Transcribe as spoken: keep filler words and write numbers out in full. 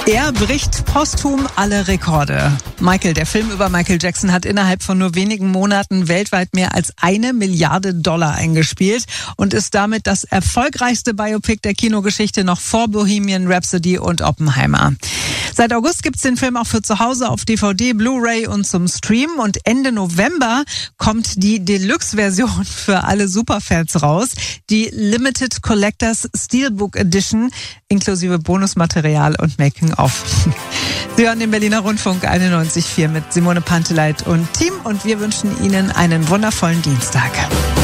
Er bricht posthum alle Rekorde. Michael, der Film über Michael Jackson, hat innerhalb von nur wenigen Monaten weltweit mehr als eine Milliarde Dollar eingespielt und ist damit das erfolgreichste Biopic der Kinogeschichte, noch vor Bohemian Rhapsody und Oppenheimer. Seit August gibt's den Film auch für zu Hause auf D V D, Blu-ray und zum Stream. Und Ende November kommt die Deluxe-Version für alle Superfans raus. Die Limited Collectors Steelbook Edition inklusive Bonusmaterial und Making-of. Sie hören den Berliner Rundfunk einundneunzig Komma vier mit Simone Panteleit und Team. Und wir wünschen Ihnen einen wundervollen Dienstag.